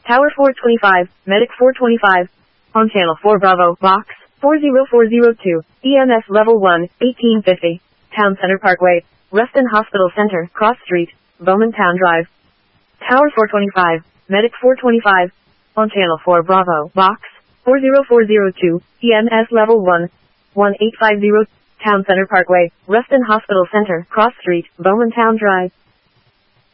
Tower 425, Medic 425. On Channel 4 Bravo, Box 40402, EMS Level 1, 1850. Town Center Parkway, Reston Hospital Center, Cross Street, Bowman Town Drive. Tower 425, Medic 425. On Channel 4 Bravo, Box 40402, EMS Level 1, 1850. Town Center Parkway, Reston Hospital Center, Cross Street, Bowman Town Drive.